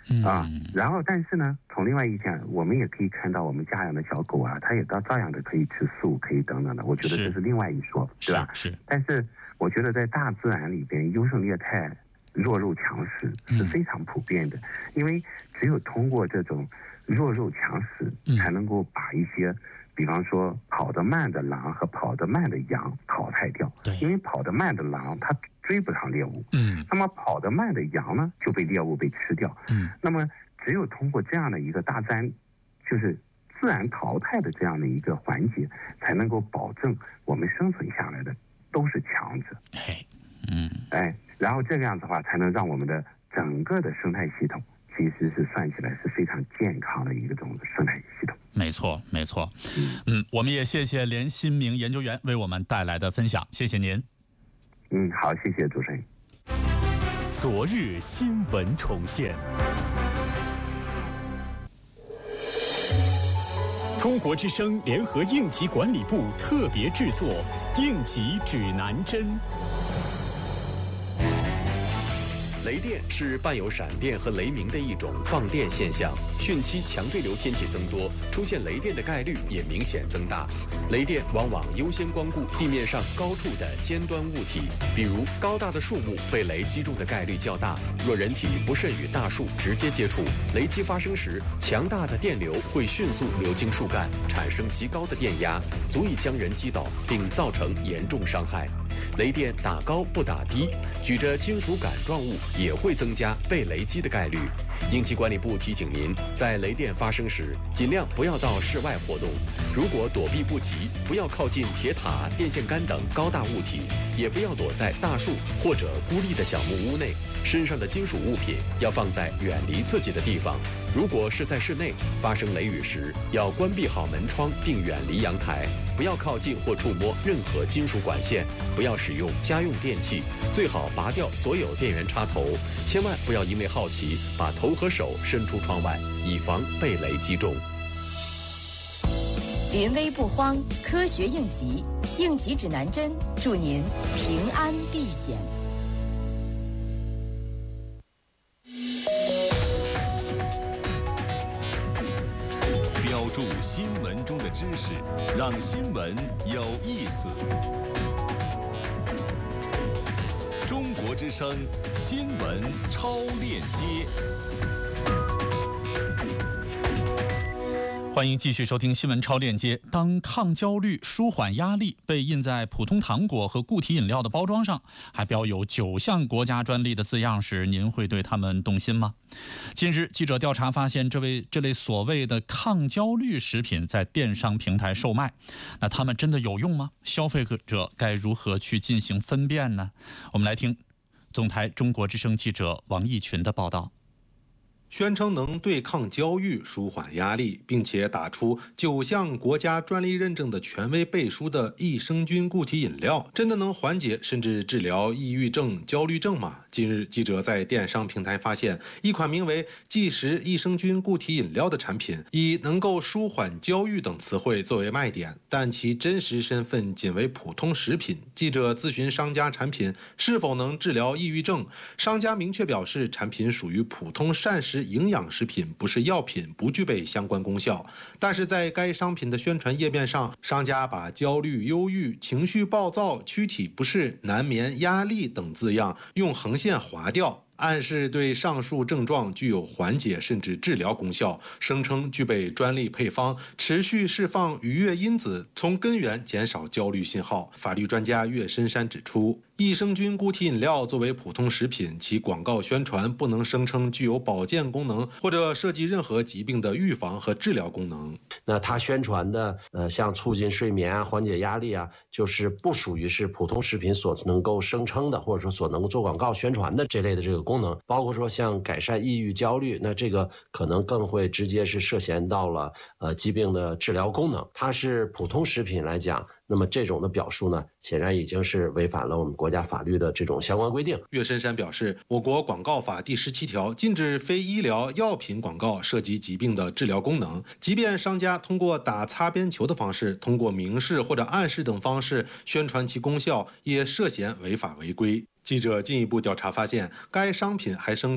然后但是呢，从另外一讲，我们也可以看到我们家养的小狗啊，它也照样的可以吃素，可以等等的。我觉得这是另外一说，对吧？ 是。 但是我觉得在大自然里边，优胜劣汰、弱肉强食是非常普遍的，因为只有通过这种弱肉强食，才能够把一些，比方说跑得慢的狼和跑得慢的羊淘汰掉。因为跑得慢的狼它追不上猎物，那么跑得慢的羊呢就被猎物被吃掉。那么只有通过这样的一个大自然，就是自然淘汰的这样的一个环节，才能够保证我们生存下来的都是强者。然后这个样子的话，才能让我们的整个的生态系统其实是算起来是非常健康的一种生态系统。 没错。我们也谢谢连新明研究员为我们带来的分享，谢谢您。 好，谢谢主持人。 昨日新闻重现。中国之声联合应急管理部特别制作《应急指南针》。 雷电是伴有闪电和雷鸣的一种放电现象，汛期强对流天气增多，出现雷电的概率也明显增大。雷电往往优先光顾地面上高处的尖端物体，比如高大的树木被雷击中的概率较大。若人体不慎与大树直接接触，雷击发生时，强大的电流会迅速流经树干，产生极高的电压，足以将人击倒并造成严重伤害。雷电打高不打低，举着金属杆状物也会增加被雷击的概率。应急管理部提醒您，在雷电发生时，尽量不要到室外活动。如果躲避不及，不要靠近铁塔、电线杆等高大物体，也不要躲在大树或者孤立的小木屋内。身上的金属物品要放在远离自己的地方。如果是在室内发生雷雨时，要关闭好门窗并远离阳台，不要靠近或触摸任何金属管线，不要使用家用电器，最好拔掉所有电源插头，千万不要因为好奇把头和手伸出窗外，以防被雷击中。 临危不慌，科学应急，应急指南针，祝您平安避险。 标注新闻中的知识，让新闻有意思。中国之声新闻超链接。 欢迎继续收听新闻超链接。当抗焦虑、舒缓压力被印在普通糖果和固体饮料的包装上，还标有9项国家专利的字样时，您会对他们动心吗？近日，记者调查发现，这类所谓的抗焦虑食品在电商平台售卖，那它们真的有用吗？消费者该如何去进行分辨呢？我们来听总台中国之声记者王义群的报道。 宣称能对抗焦虑、舒缓压力，并且打出9项国家专利认证的权威背书的益生菌固体饮料，真的能缓解甚至治疗抑郁症、焦虑症吗？近日，记者在电商平台发现，一款名为即食益生菌固体饮料的产品，以能够舒缓焦虑等词汇作为卖点，但其真实身份仅为普通食品。记者咨询商家产品是否能治疗抑郁症，商家明确表示，产品属于普通膳食营养食品，不是药品，不具备相关功效。但是在该商品的宣传页面上，商家把焦虑、忧郁、情绪暴躁、躯体不适、难眠、压力等字样用横线划掉，暗示对上述症状具有缓解甚至治疗功效，声称具备专利配方，持续释放愉悦因子，从根源减少焦虑信号。法律专家岳深山指出，益生菌固体饮料作为普通食品，其广告宣传不能声称具有保健功能或者涉及任何疾病的预防和治疗功能。 那它宣传的像促进睡眠啊、缓解压力啊，就是不属于是普通食品所能够声称的，或者说所能够做广告宣传的这类的这个功能。包括说像改善抑郁、焦虑，那这个可能更会直接是涉嫌到了疾病的治疗功能。它是普通食品来讲，那么这种的表述呢，显然已经是违反了我们国家法律的这种相关规定。 岳深山表示，我国广告法第17条禁止非医疗药品广告涉及疾病的治疗功能，即便商家通过打擦边球的方式，通过明示或者暗示等方式宣传其功效，也涉嫌违法违规。记者进一步调查发现，该商品还声称